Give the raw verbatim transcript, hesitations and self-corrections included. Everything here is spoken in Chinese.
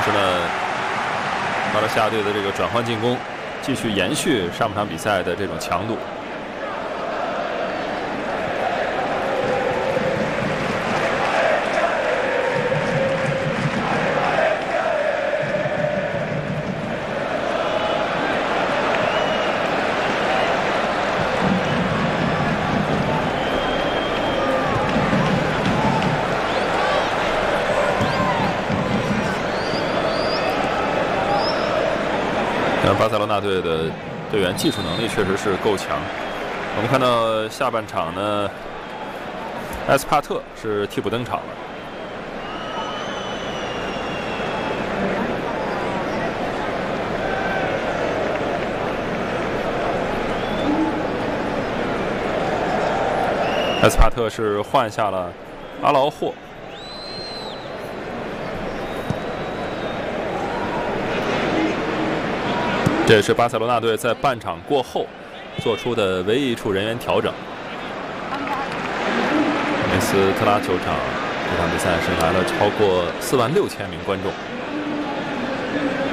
时呢，巴勒西亚队的这个转换进攻继续延续上半场比赛的这种强度。巴塞罗那队的队员技术能力确实是够强。我们看到下半场呢，埃斯帕特是替补登场了。埃斯帕特是换下了阿劳霍。这也是巴塞罗那队在半场过后做出的唯一一处人员调整。梅斯特拉球场这场比赛是来了超过四万六千名观众。